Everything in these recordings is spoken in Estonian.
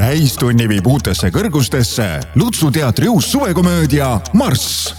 täistunni viib uutesse kõrgustesse Lutsu teatri uus suvekomöödia Marss.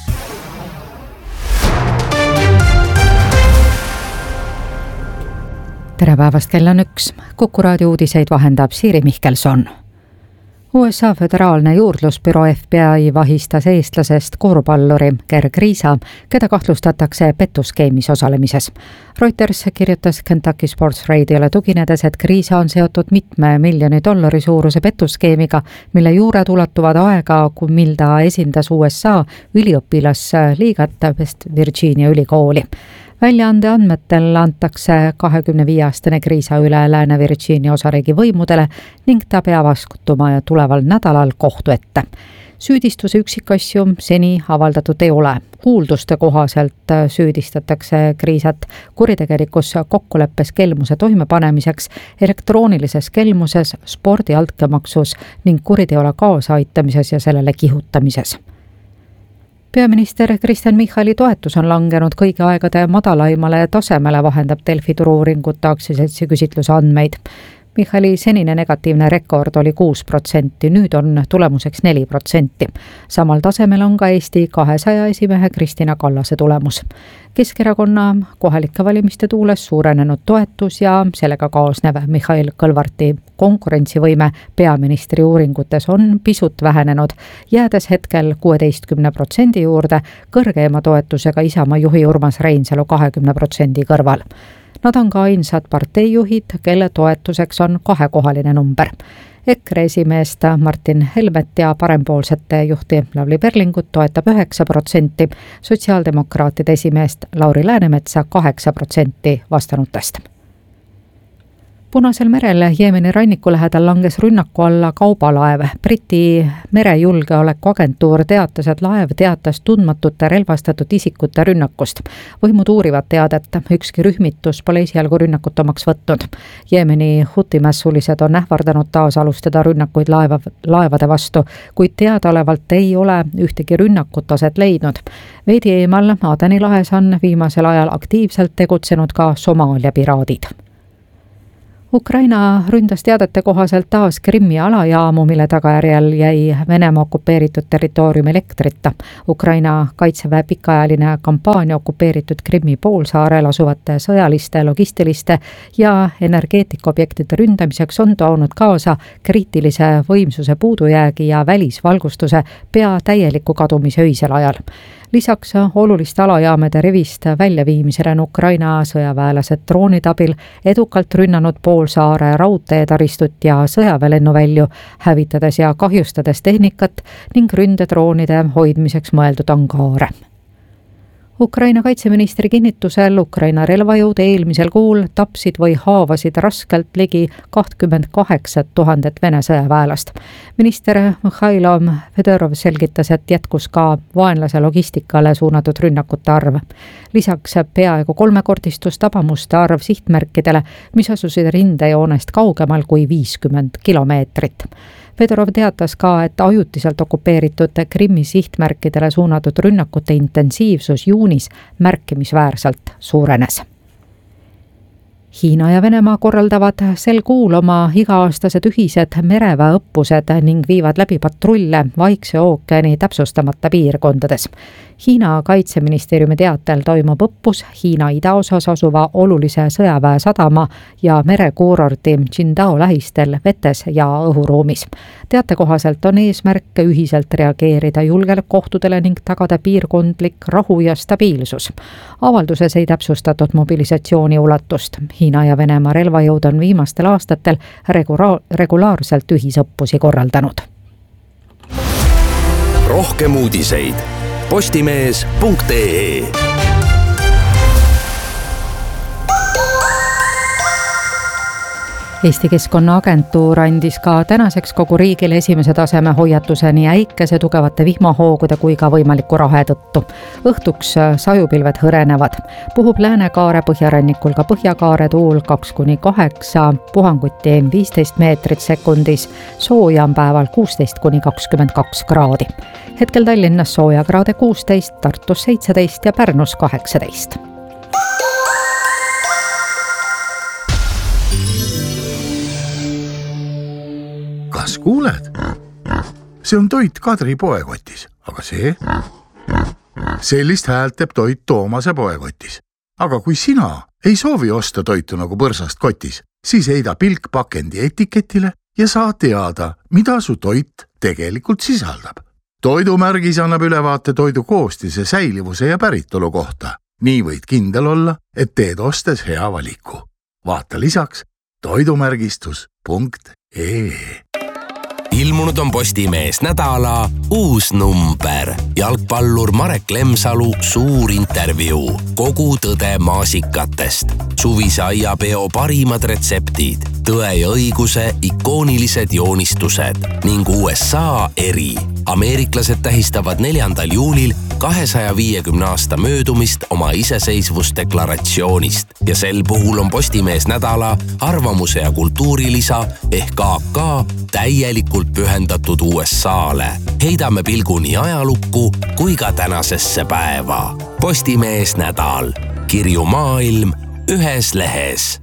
Tere päevast, kell on 1. Kuku raadio uudiseid vahendab Siiri Mihkelson. USA föderaalne juurdlusbüroo FBI vahistas eestlasest korvpalluri Gerg Riisa, keda kahtlustatakse pettuskeemis osalemises. Reuters kirjutas Kentucky Sports Radio'le tuginedes, et Riisa on seotud mitme miljoni dollari suuruse pettuskeemiga, mille juured ulatuvad aega, mil ta esindas USA üliõpilasliigat West Virginia ülikooli. Väljaande andmetel antakse 25-aastane Riisa üle Lääne-Virginia osariigi võimudele ning ta peab astuma tuleval nädalal kohtu ette. Süüdistuse üksikasju seni avaldatud ei ole. Kuulduste kohaselt süüdistatakse Riisat kuritegelikus kokkuleppes kelmuse toimepanemiseks, elektroonilises kelmuses, spordi altkäemaksus ning kuriteole kaasaaitamises ja sellele kihutamises. Peaminister Kristen Michali toetus on langenud kõigi aegade madalaimale tasemele, vahendab Delfi Turu-uuringute aktsiaseltsi küsitluse andmeid. Michali senine negatiivne rekord oli 6%, nüüd on tulemuseks 4%. Samal tasemel on ka Eesti 200 esimehe Kristina Kallase tulemus. Keskerakonna kohalike valimiste tuules suurenenud toetus ja sellega kaasnev Mihhail Kõlvarti konkurentsivõime peaministri uuringutes on pisut vähenenud, jäädes hetkel 16% juurde kõrgeima toetusega Isamaa juhi Urmas Reinsalu 20% kõrval. Nad on ka ainsad parteijuhid, kelle toetuseks on kahekohaline number. EKRE esimeest Martin Helmet ja parempoolsete juhti Lavly Perlingut toetab 9%, sotsiaaldemokraatide esimeest Lauri Läänemetsa 8% vastanutest. Punasel merel Jeemeni ranniku lähedal langes rünnaku alla kaubalaev. Briti merejulgeolekuagentuur teatas, et laev teatas tundmatute relvastatud isikute rünnakust. Võimud uurivad teadet, ükski rühmitus pole esialgu rünnakut omaks võtnud. Jeemeni hutimässulised on ähvardanud taas alustada rünnakuid laevade vastu, kuid teadaolevalt ei ole ühtegi rünnakut aset leidnud. Veidi eemal Adeni lahes on viimasel ajal aktiivselt tegutsenud ka Somaalia piraadid. Ukraina ründas teadete kohaselt taas Krimmi alajaamu, mille tagajärjel jäi Venemaa okupeeritud territooriumi elektrita. Ukraina kaitseväe pikaajaline kampaania okupeeritud Krimmi poolsaarel asuvate sõjaliste, logistiliste ja energeetikaobjektide ründamiseks on toonud kaasa kriitilise võimsuse puudujäägi ja välisvalgustuse pea täieliku kadumise öisel ajal. Lisaks oluliste alajaamade rivist väljaviimisele on Ukraina sõjaväelased droonide abil edukalt rünnanud poolsaare raudteetaristut ja sõjaväelennuvälju, hävitades ja kahjustades tehnikat ning ründedroonide hoidmiseks mõeldud angaare. Ukraina kaitseministri kinnitusel Ukraina relvajõud eelmisel kuul tapsid või haavasid raskelt ligi 28 000 Vene sõjaväelast. Minister Mihhailo Fedorov selgitas, et jätkus ka vaenlase logistikale suunatud rünnakute arv. Lisaks peaaegu 3-kordistus tabamuste arv sihtmärkidele, mis asusid rindejoonest kaugemal kui 50 kilomeetrit. Fedorov teatas ka, et ajutiselt okupeeritud Krimmi sihtmärkidele suunatud rünnakute intensiivsus juunis märkimisväärselt suurenes. Hiina ja Venemaa korraldavad sel kuul oma iga-aastased ühised mereväeõppused ning viivad läbi patrulle Vaikse ookeani täpsustamata piirkondades. Hiina kaitseministeeriumi teatel toimub õppus Hiina idaosas asuva olulise sõjaväe sadama ja merekuurorti Qingdao lähistel vetes ja õhuruumis. Teate kohaselt on eesmärk ühiselt reageerida julgeolekuohtudele ning tagada piirkondlik rahu ja stabiilsus. Avalduses ei täpsustatud mobilisatsiooni ulatust. Hiina ja Venemaa relvajõud on viimastel aastatel regulaarselt ühisõppusi korraldanud. Rohkem uudiseid postimees.ee. Eesti Keskkonnaagentuur andis ka tänaseks kogu riigile esimese taseme hoiatuse nii äikese, tugevate vihmahoogude kui ka võimaliku rahe tõttu. Õhtuks sajupilved hõrenevad. Puhub Läänekaare põhjarannikul ka Põhjakaare tuul 2-8, puhanguti 15 meetrit sekundis, sooja on päeval 16-22 kraadi. Hetkel Tallinnas sooja kraade 16, Tartus 17 ja Pärnus 18. kas kuuled? See on toit Kadri poekotis, aga see? Sellist häält teeb toit Toomase poekotis. Aga kui sina ei soovi osta toitu nagu põrsast kotis, siis heida pilk pakendi etiketile ja saa teada, mida su toit tegelikult sisaldab. Toidumärgis annab ülevaate toidu koostise, säilivuse ja päritolu kohta. Nii võid kindel olla, et teed ostes hea valiku. Vaata lisaks toidumärgistus.ee. Ilmunud on Postimees nädala uus number. Jalgpallur Marek Lemsalu suur intervjuu. Kogu tõde maasikatest. Suvise aiapeo parimad retseptid. Tõe ja õiguse ikoonilised joonistused ning USA eri. Ameeriklased tähistavad 4. juulil 250 aasta möödumist oma iseseisvusdeklaratsioonist ja sel puhul on Postimees nädala arvamuse ja kultuurilisa ehk AK täielikult pühendatud USA-le. Heidame pilgu nii ajalukku kui ka tänasesse päeva. Postimees nädal. Kirju maailm ühes lehes.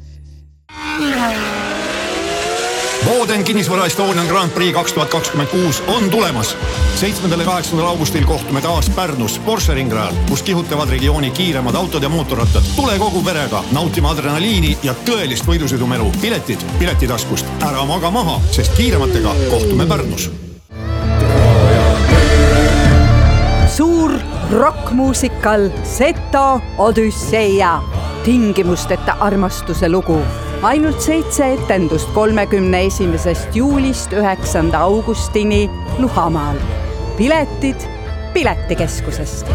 Boden kinnisvara Estonian Grand Prix 2026 on tulemas. 7. ja 8. augustil kohtume taas Pärnus Porsche ringrajal, kus kihutavad regiooni kiiremad autod ja mootorrattad. Tule kogu perega, nautima adrenaliini ja tõelist võidusõidumelu. Piletid piletitaskust. Ära maga maha, sest kiirematega kohtume Pärnus. Suur rockmuusikal Seto Odüsseia. Tingimusteta armastuse lugu. Ainult 7 etendust 31. juulist 9. augustini Luhamaal. Piletid Piletikeskusest.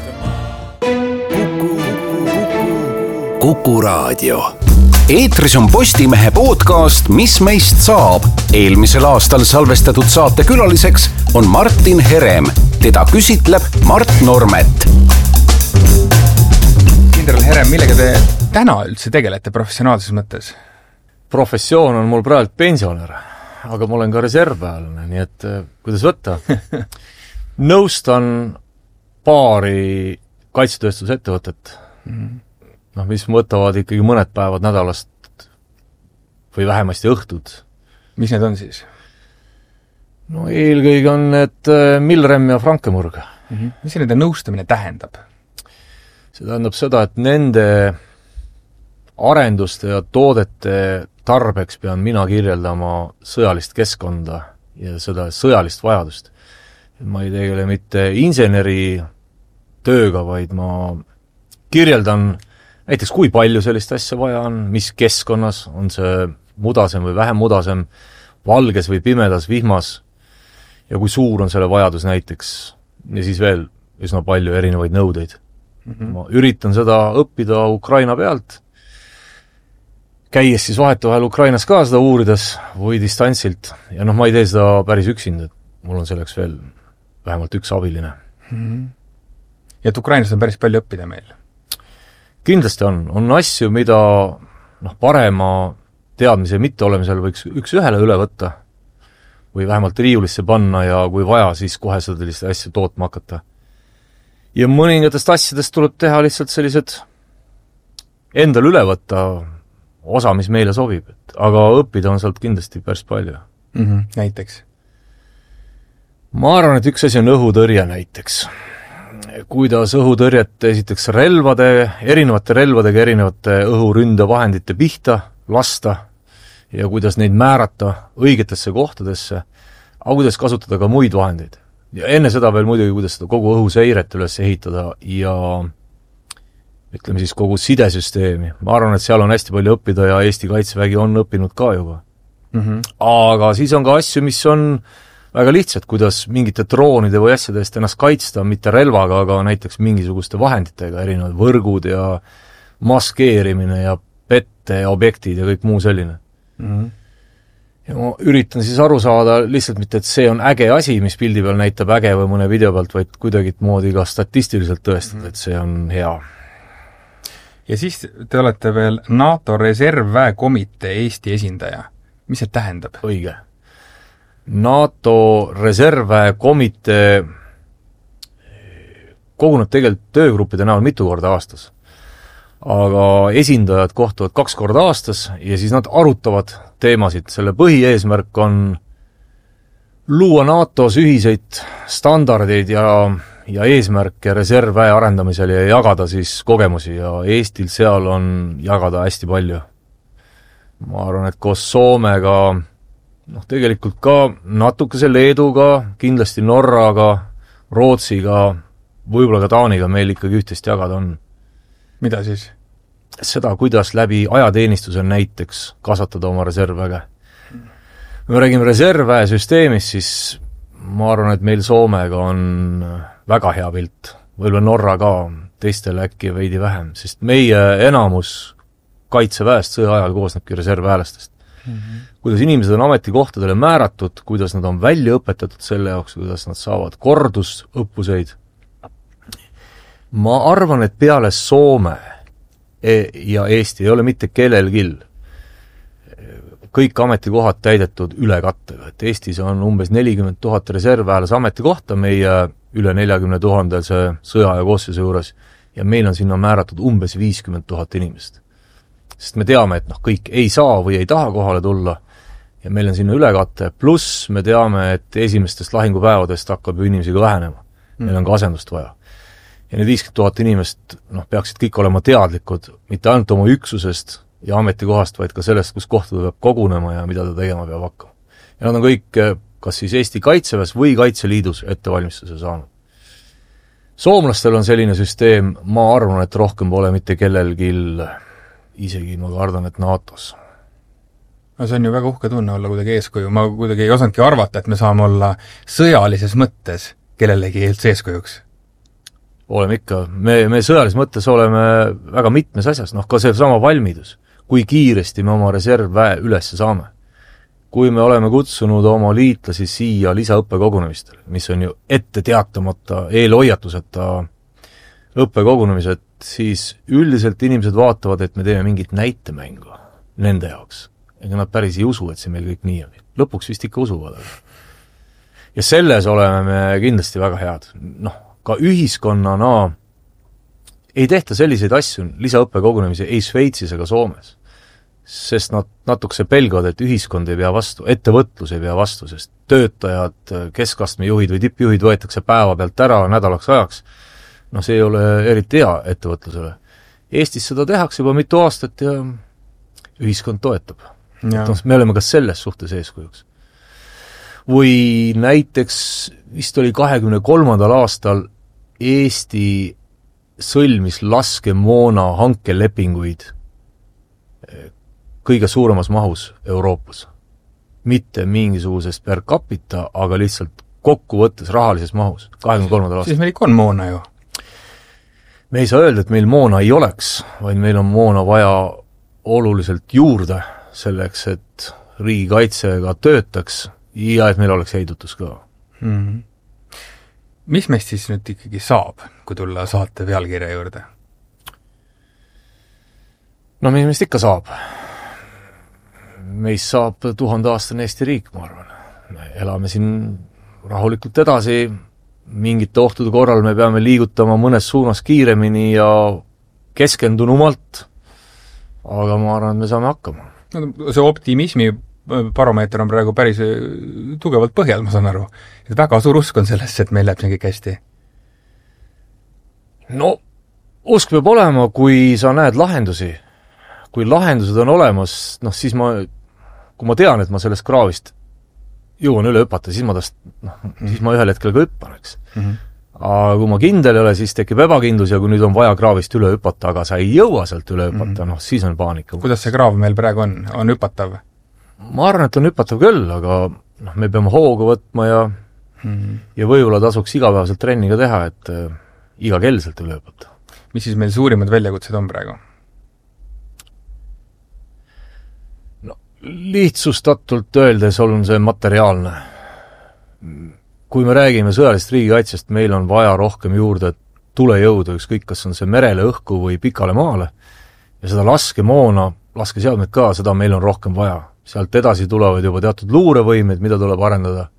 Kuku Raadio. Eetris on Postimehe podcast Mis meist saab. Eelmisel aastal salvestatud saate külaliseks on Martin Herem. Teda küsitleb Mart Normet. Kindral Herem, millega te täna üldse tegelete professionaalses mõttes? Professioon on mul praegu pensionär, aga ma olen ka reservväelane, nii et kuidas võtta? Nõustan paari kaitsetööstusettevõtet, mis võtavad ikkagi mõned päevad nädalast või vähemasti õhtud. Mis need on siis? No eelkõige on need Milrem ja Frankemurg. Mis see nende nõustamine tähendab? See tähendab seda, et nende arenduste ja toodete tarbeks pean mina kirjeldama sõjalist keskkonda ja seda sõjalist vajadust. Ma ei tegele mitte inseneri tööga, vaid ma kirjeldan näiteks, kui palju sellist asja vaja on, mis keskkonnas, on see mudasem või vähem mudasem, valges või pimedas vihmas, ja kui suur on selle vajadus näiteks, ja siis veel üsna palju erinevaid nõudeid. Ma üritan seda õppida Ukraina pealt, käies siis vahetevahel Ukrainas ka seda uurides või distantsilt, ja ma ei tee seda päris üksinda, mul on selleks veel vähemalt üks abiline. Ja et Ukrainas on päris palju õppida meil? Kindlasti on asju, mida parema teadmise mitte olemisel võiks üks ühele üle võtta või vähemalt riiulisse panna ja kui vaja, siis kohe sellist asja tootma hakata. Ja mõningatest asjadest tuleb teha lihtsalt sellised endal üle võtta osa, mis meile sobib, aga õppida on sealt kindlasti päris palju. Näiteks? Ma arvan, et üks asi on õhutõrje näiteks. Kuidas õhutõrjet esiteks erinevate relvadega erinevate õhuründevahendite pihta lasta ja kuidas neid määrata õigetesse kohtadesse, aga kuidas kasutada ka muid vahendeid. Ja enne seda veel muidugi, kuidas seda kogu õhuseiret üles ehitada ja ütleme siis kogu sidesüsteemi. Ma arvan, et seal on hästi palju õppida ja Eesti Kaitsevägi on õppinud ka juba. Aga siis on ka asju, mis on väga lihtsad, kuidas mingite droonide või asjadest ennast kaitsta, mitte relvaga, aga näiteks mingisuguste vahenditega, erinevad võrgud ja maskeerimine ja pette ja objektid ja kõik muu selline. Ja ma üritan siis aru saada lihtsalt mitte, et see on äge asi, mis pildi peal näitab äge või mõne video pealt, vaid kuidagi moodi ka statistiliselt tõestada, et see on hea. Ja siis te olete veel NATO reservväekomitee Eesti esindaja. Mis see tähendab? Õige. NATO reservväekomitee koguneb tegelikult töögruppide näol mitu korda aastas. Aga esindajad kohtuvad 2 korda aastas ja siis nad arutavad teemasid. Selle põhieesmärk on luua NATO-s ühiseid standardeid ja eesmärke reservväe arendamisel ja jagada siis kogemusi ja Eestil seal on jagada hästi palju. Ma arvan, et koos Soomega, tegelikult ka natukese Leeduga, kindlasti Norraga, Rootsiga, võib-olla ka Taaniga meil ikkagi ühtest jagada on. Mida siis? Seda, kuidas läbi ajateenistuse näiteks kasvatada oma reservväge. Kui me räägime reservväe süsteemist, siis ma arvan, et meil Soomega on väga hea pilt. Võib-olla Norra ka, teistele äkki veidi vähem, sest meie enamus kaitseväest sõja ajal koosnebki reservväelastest. Kuidas inimesed on ametikohtadele määratud, kuidas nad on välja õpetatud selle jaoks, kuidas nad saavad kordusõppuseid. Ma arvan, et peale Soome ja Eesti ei ole mitte kellelgi kõik ametikohad täidetud ülekattega, et Eestis on umbes 40 000 reservväelase ametikohta meie üle 40 000 sõja ja koosseisu juures ja meil on sinna määratud umbes 50 000 inimest. Sest me teame, et kõik ei saa või ei taha kohale tulla ja meil on sinna ülekatte, pluss me teame, et esimestest lahingupäevadest hakkab ju inimesi ka vähenema. Meil on ka asendust vaja. Ja need 50 000 inimest peaksid kõik olema teadlikud, mitte ainult oma üksusest ja ametikohast, vaid ka sellest, kus kohta ta peab kogunema ja mida ta tegema peab hakkama. Ja nad on kõik kas siis Eesti Kaitseväes või Kaitseliidus ettevalmistuse saanud. Soomlastel on selline süsteem, ma arvan, et rohkem pole mitte kellelgi, isegi ma kardan, et NATO-s. No see on ju väga uhke tunne olla kuidagi eeskuju. Ma kuidagi ei osanudki arvata, et me saame olla sõjalises mõttes kellelegi eeskujuks. Oleme ikka. Me sõjalises mõttes oleme väga mitmes asjas, ka see sama valmidus. Kui kiiresti me oma reservväe üles saame. Kui me oleme kutsunud oma liitlasi siia lisaõppekogunemistele, mis on ju ette teatamata, eelhoiatuseta õppekogunemised, siis üldiselt inimesed vaatavad, et me teeme mingit näitemängu nende jaoks. Ega nad päris ei usu, et see meil kõik nii on. Lõpuks vist ikka usuvad. Ja selles oleme me kindlasti väga head. Ka ühiskonnana ei tehta selliseid asju, lisaõppekogunemisi ei Šveitsis ega Soomes. Sest nad natukese pelgavad, et ühiskond ei pea vastu, ettevõtlus ei pea vastu, sest töötajad, keskastme juhid või tippjuhid võetakse päeva pealt ära nädalaks ajaks. See ei ole eriti hea ettevõtlusele. Eestis seda tehakse juba mitu aastat ja ühiskond toetab. Me oleme ka selles suhtes eeskujuks. Või näiteks vist oli 23. aastal Eesti sõlmis laskemoona hankelepinguid kõige suuremas mahus Euroopas. Mitte mingisugusest per capita, aga lihtsalt kokkuvõttes rahalises mahus 23. aastal. Siis meil ikka on moona ju. Me ei saa öelda, et meil moona ei oleks, vaid meil on moona vaja oluliselt juurde selleks, et riigikaitsega töötaks ja et meil oleks heidutus ka. Mis meist siis nüüd ikkagi saab, kui tulla saate pealkirja juurde? Mis meist ikka saab. Meist saab 1000-aastane Eesti riik, ma arvan. Me elame siin rahulikult edasi, mingite ohtude korral me peame liigutama mõnes suunas kiiremini ja keskendunumalt, aga ma arvan, et me saame hakkama. See optimismi baromeeter on praegu päris tugevalt põhjal, ma saan aru. Et väga suur usk on sellesse, et meil läheb see kõik hästi. Usk peab olema, kui sa näed lahendusi. Kui lahendused on olemas, siis kui ma tean, et ma sellest kraavist jõuan üle hüpata, siis ma ühel hetkel ka hüppan, eks. Aga kui ma kindel ei ole, siis tekib ebakindlus ja kui nüüd on vaja kraavist üle hüpata, aga sa ei jõua sealt üle hüpata, siis on paanika. Kuidas see kraav meil praegu on? On hüpatav? Ma arvan, et on hüpatav küll, aga me peame hoogu võtma ja võib-olla tasuks igapäevaselt trenniga teha, et igakelselt üle hüpata. Mis siis meil suurimad väljakutsed on praegu? Lihtsustatult öeldes on see materiaalne. Kui me räägime sõjalist riigikaitsest, meil on vaja rohkem juurde tulejõudu, ükskõik kas on see merele, õhku või pikale maale. Ja seda laskemoona, laskeseadmed ka, seda meil on rohkem vaja. Sealt edasi tulevad juba teatud luurevõimed, mida tuleb arendada.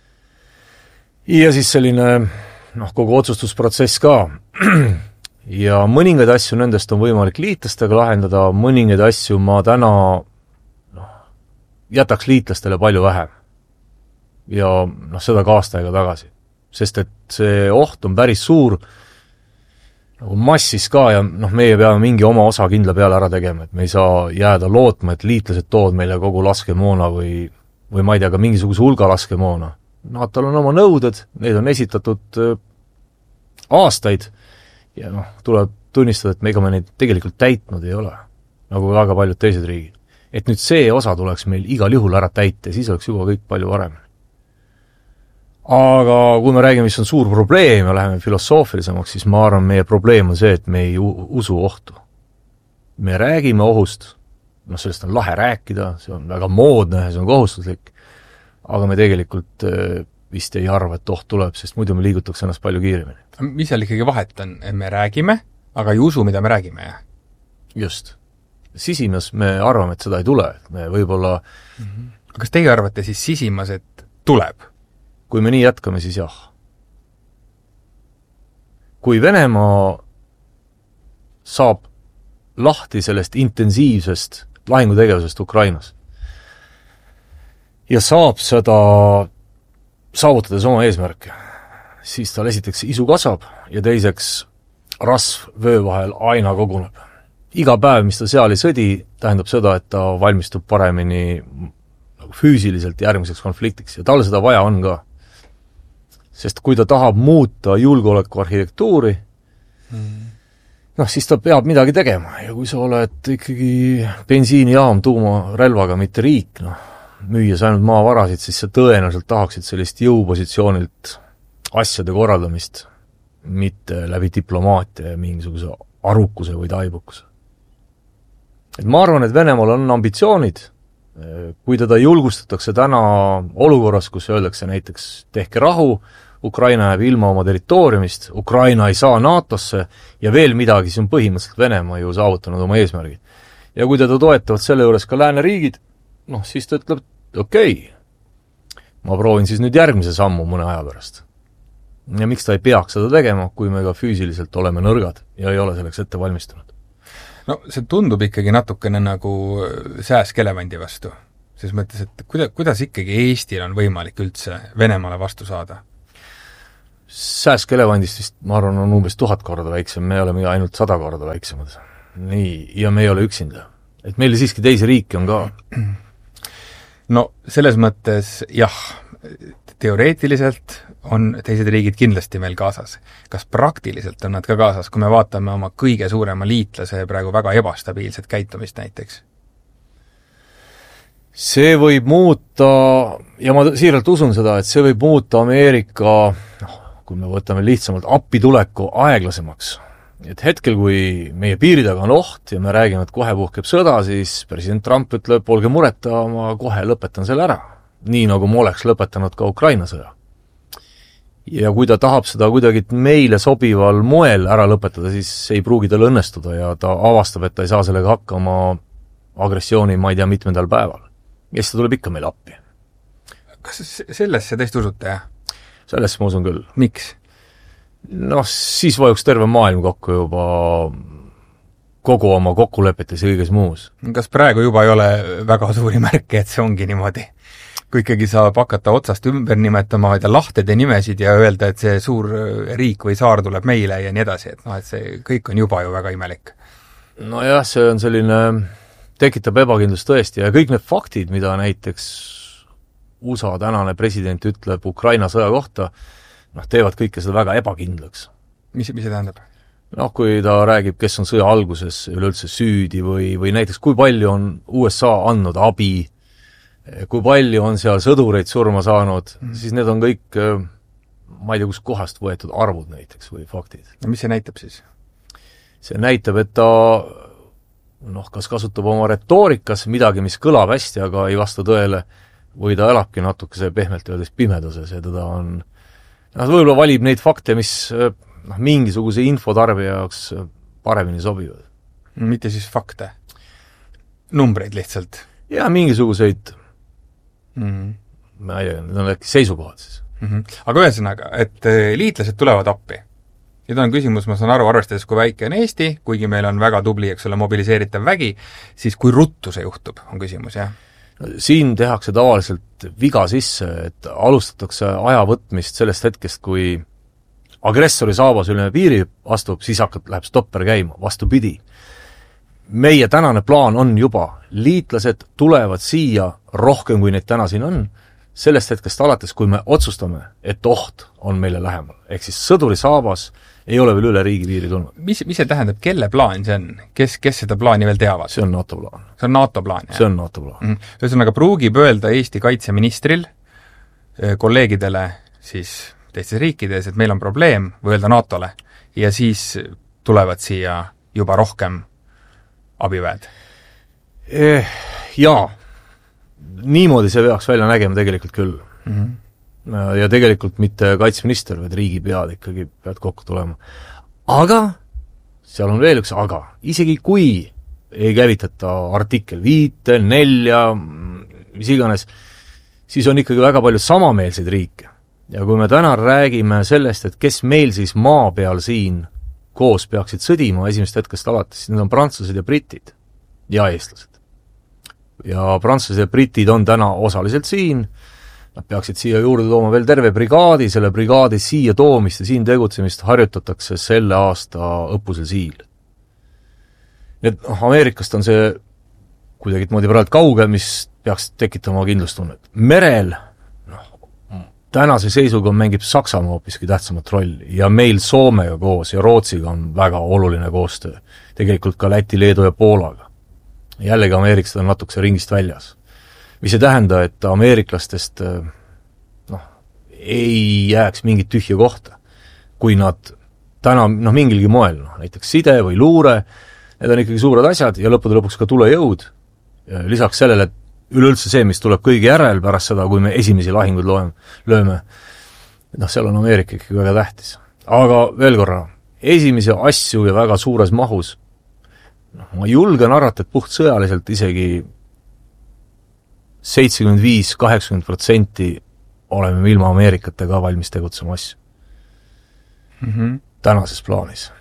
Ja siis selline kogu otsustusprotsess ka. Ja mõningaid asju nendest on võimalik liitlastega lahendada, mõningaid asju ma täna jätaks liitlastele palju vähem. ja seda ka aasta aega tagasi. Sest et see oht on päris suur nagu massis ka ja meie peame mingi oma osa kindla peale ära tegema, et me ei saa jääda lootma, et liitlased tood meile kogu laskemoona või ma ei tea, ka mingisuguse hulga laskemoona. NATO-l on oma nõuded, need on esitatud aastaid ja tuleb tunnistada, et ega me neid tegelikult täitnud ei ole, nagu väga paljud teised riigid. Et nüüd see osa tuleks meil igal juhul ära täita ja siis oleks juba kõik palju varem. Aga kui me räägime, mis on suur probleem ja läheme filosoofilisemaks, siis ma arvan, meie probleem on see, et me ei usu ohtu. Me räägime ohust, sellest on lahe rääkida, see on väga moodne ja see on kohustuslik, aga me tegelikult vist ei arva, et oht tuleb, sest muidu me liigutaks ennast palju kiiremini. Mis seal ikkagi vahet on? Me räägime, aga ei usu, mida me räägime, jah? Just. Sisimas me arvame, et seda ei tule. Me võib-olla... Kas teie arvate siis sisimas, et tuleb? Kui me nii jätkame, siis jah. Kui Venemaa saab lahti sellest intensiivsest lahingutegevusest Ukrainas ja saab seda saavutades oma eesmärke, siis tal esiteks isu kasvab ja teiseks rasv vöö vahel aina koguneb. Iga päev, mis ta seal ei sõdi, tähendab seda, et ta valmistub paremini füüsiliselt järgmiseks konfliktiks ja tal seda vaja on ka. Sest kui ta tahab muuta julgeoleku arhitektuuri, siis ta peab midagi tegema ja kui sa oled ikkagi bensiinijaam tuumarelvaga, mitte riik, müües ainult maavarasid, siis sa tõenäoliselt tahaksid sellist jõupositsioonilt asjade korraldamist, mitte läbi diplomaatia ja mingisuguse arukuse või taibukuse. Et ma arvan, et Venemaal on ambitsioonid, kui teda julgustatakse täna olukorras, kus öeldakse näiteks tehke rahu, Ukraina jääb ilma oma territooriumist, Ukraina ei saa NATO-sse ja veel midagi, siis on põhimõtteliselt Venemaa ju saavutanud oma eesmärgid. Ja kui teda toetavad selle juures ka lääneriigid, siis ta ütleb, okei, ma proovin siis nüüd järgmise sammu mõne aja pärast. Ja miks ta ei peaks seda tegema, kui me ka füüsiliselt oleme nõrgad ja ei ole selleks ette valmistunud? See tundub ikkagi natukene nagu sääsk elevandi vastu. Selles mõttes, et kuidas ikkagi Eestil on võimalik üldse Venemaale vastu saada? Sääsk elevandist vist, ma arvan, on umbes 1000 korda väiksem, me oleme ainult 100 korda väiksemad. Nii, ja me ei ole üksinda. Et meil siiski teisi riike on ka. Selles mõttes, jah, teoreetiliselt on teised riigid kindlasti meil kaasas. Kas praktiliselt on nad ka kaasas, kui me vaatame oma kõige suurema liitlase praegu väga ebastabiilset käitumist näiteks? See võib muuta, ja ma siiralt usun seda, et see võib muuta Ameerika, kui me võtame lihtsamalt appituleku aeglasemaks. Et hetkel, kui meie piiri taga on oht ja me räägime, et kohe puhkeb sõda, siis president Trump ütleb, olge mureta, ma kohe lõpetan selle ära. Nii nagu ma oleks lõpetanud ka Ukraina sõja. Ja kui ta tahab seda kuidagi meile sobival moel ära lõpetada, siis ei pruugi tal õnnestuda ja ta avastab, et ta ei saa sellega hakkama agressiooni, ma ei tea, mitmendal päeval. Ja siis ta tuleb ikka meil appi. Kas sellesse tõesti usute, jah? Sellesse ma usun küll. Miks? Siis vajuks terve maailm kokku juba kogu oma kokkulepetes ja kõiges muus. Kas praegu juba ei ole väga suuri märke, et see ongi niimoodi? Kui ikkagi saab hakata otsast ümber nimetama lahtede nimesid ja öelda, et see suur riik või saar tuleb meile ja nii edasi, et see kõik on juba ju väga imelik. Jah, see on selline, tekitab ebakindlust tõesti ja kõik need faktid, mida näiteks USA tänane president ütleb Ukraina sõja kohta, teevad kõike seda väga ebakindlaks. Mis see tähendab? Kui ta räägib, kes on sõja alguses üleüldse süüdi või näiteks kui palju on USA andnud abi, kui palju on seal sõdureid surma saanud, siis need on kõik, ma ei tea, kus kohast võetud arvud näiteks või faktid. Ja mis see näitab siis? See näitab, et ta kas kasutab oma retoorikas midagi, mis kõlab hästi, aga ei vasta tõele, või ta elabki natukese pehmelt öeldes pimeduses ja teda on, võib-olla valib neid fakte, mis mingisuguse infotarbija jaoks paremini sobivad. Mitte siis fakte? Numbreid lihtsalt? Ja mingisuguseid ma ei tea, need on äkki seisukohad siis. Aga ühesõnaga, et liitlased tulevad appi. Nüüd on küsimus, ma saan aru, arvestades, kui väike on Eesti, kuigi meil on väga tubli, mobiliseeritav vägi, siis kui ruttu see juhtub, on küsimus, jah? Siin tehakse tavaliselt viga sisse, et alustatakse aja võtmist sellest hetkest, kui agressori saabas üle piiri astub, siis läheb stopper käima, vastupidi. Meie tänane plaan on juba, liitlased tulevad siia rohkem, kui neid täna siin on, sellest hetkest alates, kui me otsustame, et oht on meile lähemal. Ehk siis sõduri saabas ei ole veel üle riigi piiri tulnud. Mis see tähendab, kelle plaan see on? Kes seda plaani veel teavad? See on NATO plaan. See on NATO plaan, jah? See on NATO plaan. Ühesõnaga pruugib öelda Eesti kaitseministril kolleegidele siis teistes riikides, et meil on probleem, või öelda NATO-le, ja siis tulevad siia juba rohkem abiväed. Jaa, niimoodi see peaks välja nägema tegelikult küll. Ja tegelikult mitte kaitseminister, vaid riigipead ikkagi pead kokku tulema. Aga, seal on veel üks aga, isegi kui ei käivitata artikkel 5, 4, mis iganes, siis on ikkagi väga palju samameelseid riike. Ja kui me täna räägime sellest, et kes meil siis maa peal siin koos peaksid sõdima esimest hetkest alates, siis need on prantslased ja britid ja eestlased. Ja prantslased ja britid on täna osaliselt siin, nad peaksid siia juurde tooma veel terve brigaadi, selle brigaadi siia toomist ja siin tegutsemist harjutatakse selle aasta õppusel Siil. Nii et Ameerikast on see kuidagi moodi praegu kaugel, mis peaks tekitama kindlustunnet. Merel tänase seisuga mängib Saksamaa hoopiski tähtsamat rolli ja meil Soomega koos ja Rootsiga on väga oluline koostöö. Tegelikult ka Läti, Leedu ja Poolaga. Jällegi ameeriklased on natukese ringist väljas. Mis ei tähenda, et ameeriklastest ei jääks mingit tühja kohta. Kui nad täna mingilgi moel, näiteks side või luure, need on ikkagi suured asjad ja lõppude lõpuks ka tulejõud. Ja lisaks sellele, et üleüldse see, mis tuleb kõigi järel pärast seda, kui me esimesi lahingud lööme, seal on Ameerika ikkagi väga tähtis. Aga veel korra, esimesi asju ja väga suures mahus, ma julgen arvata, et puht sõjaliselt isegi 75-80% oleme ilma Ameerikatega valmis tegutsema asju. Tänases plaanis.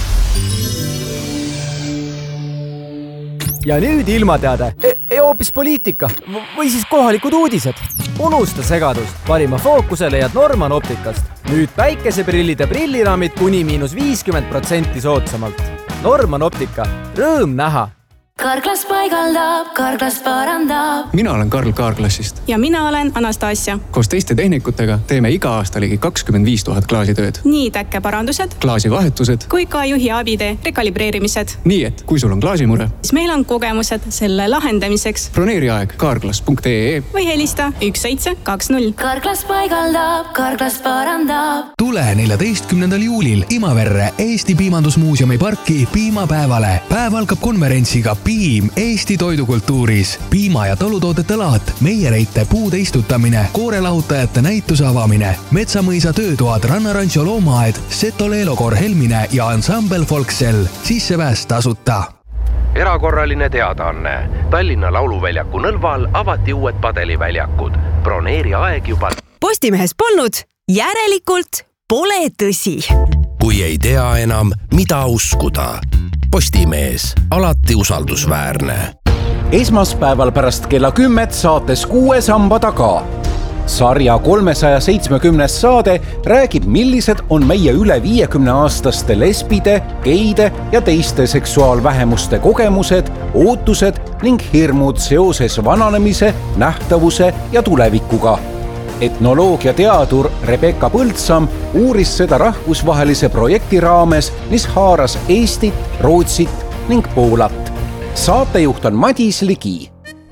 Ja nüüd ilmateade. Hoopis poliitika või siis kohalikud uudised. Unusta segadust. Parima fookuse leiad Norman Optikast. Nüüd päikeseprillide prilliraamid kuni -50% soodsamalt. Norman Optika. Rõõm näha. Karglas paigaldab, Karglas parandab. Mina olen Karl Kaarklassist. Ja mina olen Anastasia. Koos teiste tehnikutega teeme iga aasta ligi 25 000 klaasitööd. Nii täkkeparandused, klaasivahetused kui ka juhi abide rekalibreerimised. Nii et, kui sul on klaasimure, siis meil on kogemused selle lahendamiseks. Broneeri aeg kaarglas.ee või helista 1720. Karglas paigaldab, Karglas parandab. Tule 14. juulil Imaverre Eesti Piimandusmuuseumi parki piimapäevale. Päev algab konverentsiga Piim Eesti toidukultuuris, piima- ja talutoodete laat, meiereite puude istutamine, koorelahutajate näituse avamine, Metsamõisa töötoad, Rannarancho loomaaed, Seto Leelokor Helmine ja ansambel Folksel. Sissepääs tasuta. Erakorraline teadaanne. Tallinna Lauluväljaku nõlval avati uued padeliväljakud. Broneeri aeg juba. Postimehes polnud, järelikult pole tõsi. Kui ei tea enam, mida uskuda. Postimees, alati usaldusväärne. Esmaspäeval pärast kella 10 saates 6 samba taga. Sarja 370 saade räägib, millised on meie üle 50-aastaste lesbide, geide ja teiste seksuaalvähemuste kogemused, ootused ning hirmud seoses vananemise, nähtavuse ja tulevikuga. Etnoloogiateadur Rebecca Põldsam uuris seda rahvusvahelise projekti raames, mis haaras Eestit, Rootsit ning Poolat. Saatejuht on Madis Ligi.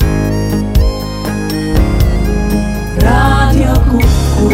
Radio Kuku.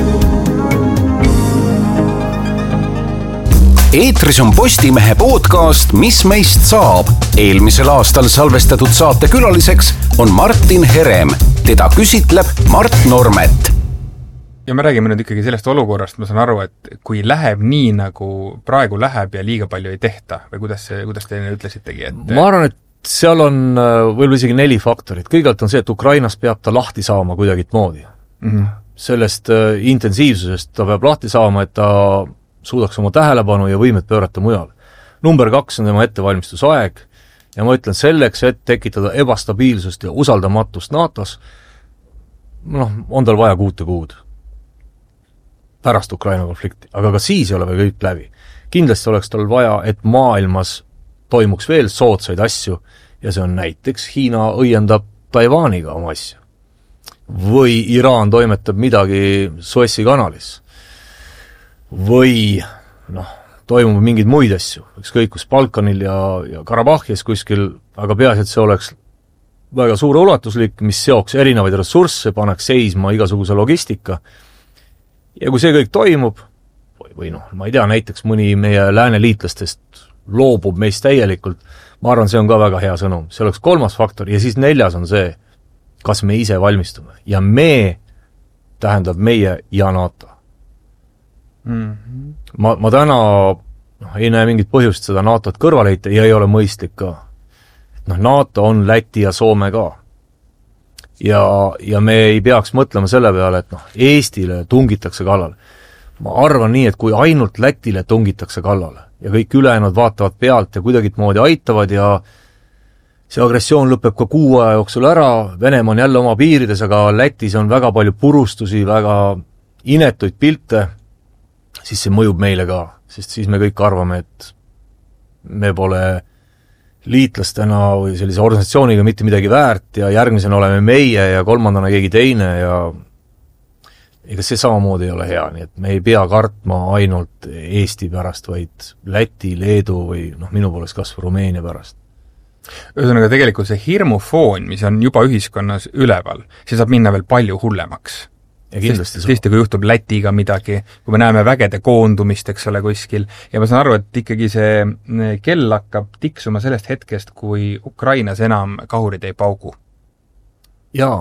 Eetris on Postimehe podcast Mis meist saab. Eelmisel aastal salvestatud saate külaliseks on Martin Herem. Teda küsitleb Mart Normet. Ja me räägime nüüd ikkagi sellest olukorrast, ma saan aru, et kui läheb nii, nagu praegu läheb ja liiga palju ei tehta, või kuidas te ütlesitegi? Et... Ma arvan, et seal on võib-olla isegi 4 faktorit. Kõigepealt on see, et Ukrainas peab ta lahti saama kuidagit moodi. Sellest intensiivsusest ta peab lahti saama, et ta suudaks oma tähelepanu ja võimet pöörata mujal. Number 2 on tema ettevalmistusaeg. ja ma ütlen selleks, et tekitada ebastabiilsust ja usaldamatust NATO-s, on tal vaja 6 kuud pärast Ukraina konflikti, aga ka siis ei ole veel kõik läbi. Kindlasti oleks tal vaja, et maailmas toimuks veel soodsaid asju ja see on näiteks Hiina õiendab Taiwaniga oma asju. Või Iraan toimetab midagi Suessi kanalis. Või toimub mingeid muid asju, ükskõik kus Balkanil ja Karabahhias kuskil, aga peaasi, et see oleks väga suure ulatuslik, mis seoks erinevaid ressursse, paneks seisma igasuguse logistika. Ja kui see kõik toimub, või ma ei tea, näiteks mõni meie lääneliitlastest loobub meist täielikult, ma arvan, see on ka väga hea sõnum. See oleks 3. faktor ja siis 4. on see, kas me ise valmistume. Ja me tähendab meie ja NATO. Ma täna ei näe mingit põhjust seda NATO-t kõrvalheita ja ei ole mõistlik ka. NATO on Läti ja Soome ka. Ja me ei peaks mõtlema selle peale, et Eestile tungitakse kallale. Ma arvan nii, et kui ainult Lätile tungitakse kallale ja kõik ülejäänud vaatavad pealt ja kuidagit moodi aitavad ja see agressioon lõpeb ka 6 aja jooksul ära, Venemaa on jälle oma piirides, aga Lätis on väga palju purustusi, väga inetuid pilte, siis see mõjub meile ka, sest siis me kõik arvame, et me pole liitlastena või sellise organisatsiooniga mitte midagi väärt ja järgmisena oleme meie ja 3. keegi teine ja ega see samamoodi ei ole hea, nii et me ei pea kartma ainult Eesti pärast, vaid Läti, Leedu või minu poolest kasvõi Rumeenia pärast. Ühesõnaga tegelikult see hirmufoon, mis on juba ühiskonnas üleval, see saab minna veel palju hullemaks. Ja kindlasti sest kui juhtub Lätiga midagi, kui me näeme vägede koondumist, eks ole, kuskil, ja ma saan aru, et ikkagi see kell hakkab tiksuma sellest hetkest, kui Ukrainas enam kahurid ei paugu. Jaa.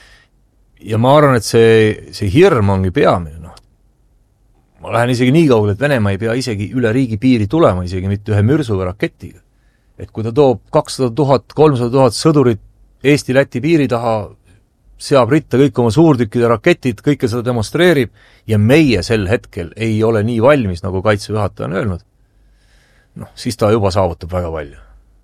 Ja ma arvan, et see hirm ongi peamine. Ma lähen isegi nii kaugele, et Venemaa ei pea isegi üle riigi piiri tulema, isegi mitte ühe mürsuga raketiga. Et kui ta toob 200 000, 300 000 sõdurit Eesti-Läti piiri taha, seab ritta kõik oma suurtükkide raketid, kõike seda demonstreerib ja meie sel hetkel ei ole nii valmis, nagu kaitsejuhataja on öelnud, siis ta juba saavutab väga palju.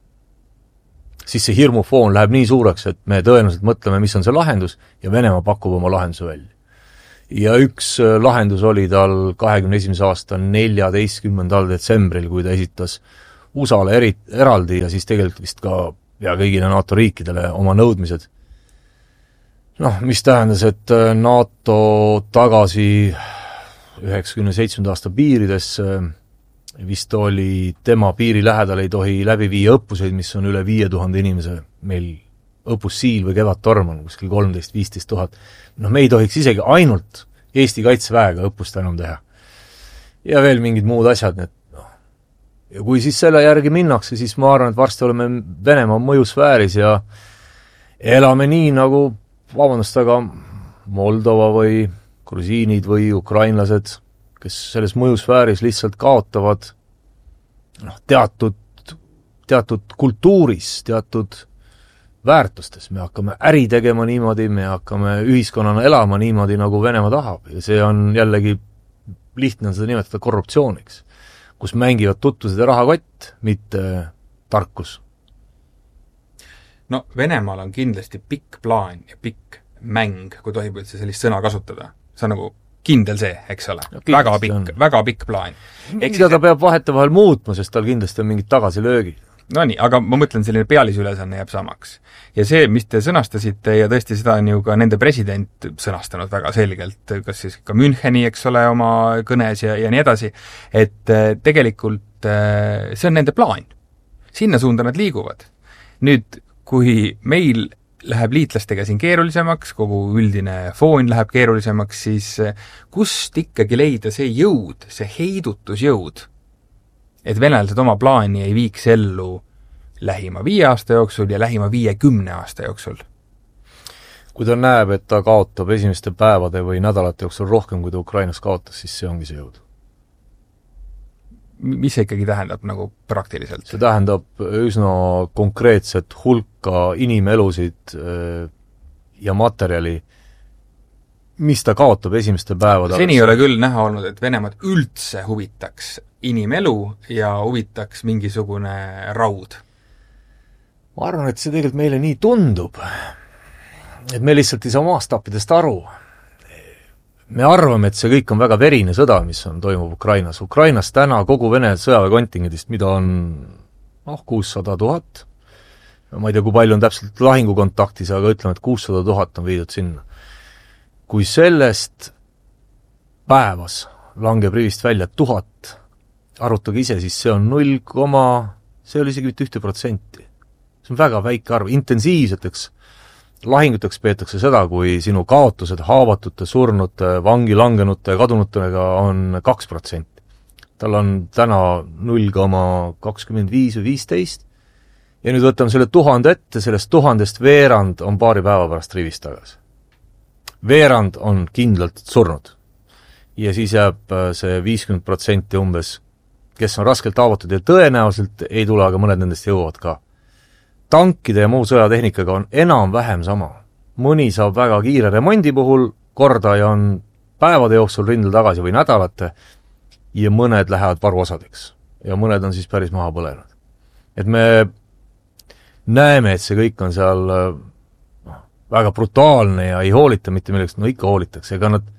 Siis see hirmufoon läheb nii suureks, et me tõenäoliselt mõtleme, mis on see lahendus ja Venemaa pakub oma lahenduse välja. Ja üks lahendus oli tal 21. aasta 14. detsembril, kui ta esitas USA-le eraldi ja siis tegelikult vist ka kõigile NATO riikidele oma nõudmised. Mis tähendas, et NATO tagasi 97. aasta piirides vist oli tema piiri lähedal ei tohi läbi viia õppuseid, mis on üle 5000 inimese. Meil õppussiil või Kevadtorm on kuskil 13-15 000. Me ei tohiks isegi ainult Eesti kaitseväega õppust enam teha. Ja veel mingid muud asjad. Ja kui siis selle järgi minnakse, siis ma arvan, et varsti oleme Venemaa mõjusfääris ja elame nii nagu aga Moldova või grusiinid või ukrainlased, kes selles mõjusfääris lihtsalt kaotavad teatud kultuuris, teatud väärtustes. Me hakkame äri tegema niimoodi, me hakkame ühiskonnana elama niimoodi, nagu Venemaa tahab. Ja see on jällegi lihtne seda nimetada korruptsiooniks, kus mängivad tutvused ja rahakott, mitte tarkus. Venemaal on kindlasti pikk plaan ja pikk mäng, kui tohib üldse sellist sõna kasutada. See on nagu kindel see, eks ole. Väga pikk plaan. Mida ta peab vahetevahel muutma, sest tal kindlasti on mingid tagasilöögid. Nii, aga ma mõtlen, selline pealisülesanne jääb samaks. Ja see, mis te sõnastasite, ja tõesti seda on ju ka nende president sõnastanud väga selgelt, kas siis ka Müncheni, eks ole, oma kõnes ja nii edasi, et tegelikult see on nende plaan. Sinna suunda nad liiguvad. Nüüd, kui meil läheb liitlastega siin keerulisemaks, kogu üldine foon läheb keerulisemaks, siis kust ikkagi leida see jõud, see heidutusjõud, et venelased oma plaani ei viiks ellu lähima 5 aasta jooksul ja lähima 50 aasta jooksul? Kui ta näeb, et ta kaotab esimeste päevade või nädalate jooksul rohkem, kui ta Ukrainas kaotas, siis see ongi see jõud. Mis see ikkagi tähendab nagu praktiliselt? See tähendab üsna konkreetset hulka inimelusid ja materjali, mis ta kaotab esimeste päevade. Seni ei ole küll näha olnud, et Venemaad üldse huvitaks inimelu ja huvitaks mingisugune raud. ma arvan, et see tegelikult meile nii tundub, et me lihtsalt ei saa maastappidest aru. Me arvame, et see kõik on väga verine sõda, mis toimub Ukrainas. Ukrainas täna kogu Vene sõjaväekontingendist, mida on 600 000, ma ei tea, kui palju on täpselt lahingukontaktis, aga ütleme, et 600 000 on viidud sinna. Kui sellest päevas langeb rivist välja 1000, arutage ise, siis see on 0, see oli isegi mitte 1%. See on väga väike arv. Intensiivseteks lahinguteks peetakse seda, kui sinu kaotused haavatute, surnute, vangi langenute ja kadunutega on 2%. Tal on täna 0,25 või 15. Ja nüüd võtame selle 1000 ette, sellest 1000 veerand on paari päeva pärast rivist tagasi. Veerand on kindlalt surnud. Ja siis jääb see 50% umbes, kes on raskelt haavatud ja tõenäoliselt ei tule, aga mõned nendest jõuavad ka. Tankide ja muu sõjatehnikaga on enam-vähem sama. Mõni saab väga kiire remondi puhul korda ja on päevade jooksul rindel tagasi või nädalate ja mõned lähevad varuosadeks. Ja mõned on siis päris maha põlenud. Et me näeme, et see kõik on seal väga brutaalne ja ei hoolita mitte milleks, no ikka hoolitakse. Ega nad,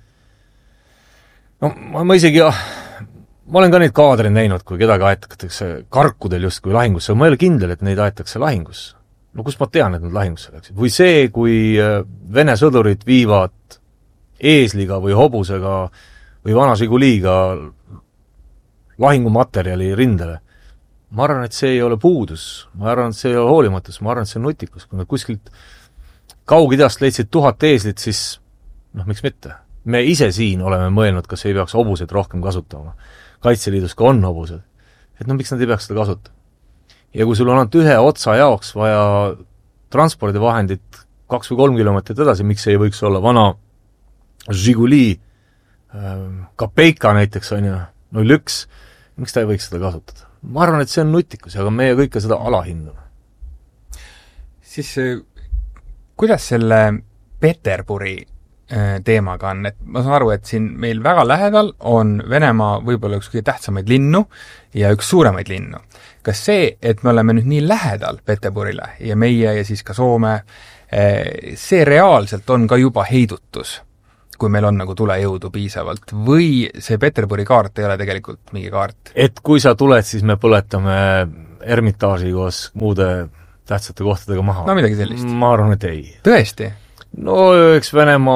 ma isegi, ma olen ka neid kaadreid näinud, kui kedagi aetatakse karkudel just kui lahingusse, ma ei ole kindel, et neid aetakse lahingusse. No kus ma tean, et nad lahingusse läksid? Või see, kui Vene sõdurid viivad eesliga või hobusega või vana Žiguliga lahingumaterjali rindele. Ma arvan, et see ei ole puudus, ma arvan, et see ei ole hoolimatus, ma arvan, et see on nutikus. Kui nad kuskilt Kaug-Idast leidsid 1000 eeslit, siis miks mitte? Me ise siin oleme mõelnud, kas ei peaks hobuseid rohkem kasutama. Kaitseliidus ka on hobused. Et miks nad ei peaks seda kasuta? Ja kui sul on ainult ühe otsa jaoks vaja transpordivahendit 2 või 3 kilomeetrit edasi, miks ei võiks olla vana Žiguli, Kapeika näiteks on ju, 01, miks ta ei võiks seda kasutada? Ma arvan, et see on nutikus, aga meie kõike seda alahindame. Siis kuidas selle Peterburi teemaga on, et ma saan aru, et siin meil väga lähedal on Venemaa võib-olla üks kõige tähtsamaid linnu ja üks suuremaid linnu. Kas see, et me oleme nüüd nii lähedal Peterburile ja meie ja siis ka Soome, see reaalselt on ka juba heidutus, kui meil on nagu tulejõudu piisavalt, või see Peterburi kaart ei ole tegelikult mingi kaart? Et kui sa tuled, siis me põletame Ermitaaži koos muude tähtsate kohtadega maha. No midagi sellist. Ma arvan, et ei. Tõesti? No eks Venemaa